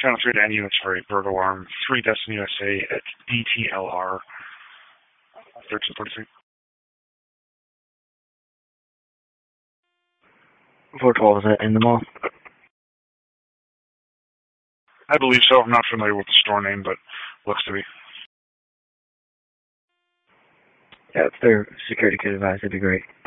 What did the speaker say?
Channel 3 to any units for a burglar alarm. 3 Destin USA at DTLR 1343. 412, is that in the mall? I believe so. I'm not familiar with the store name, but looks to be. Yeah, if their security could advise, that'd be great.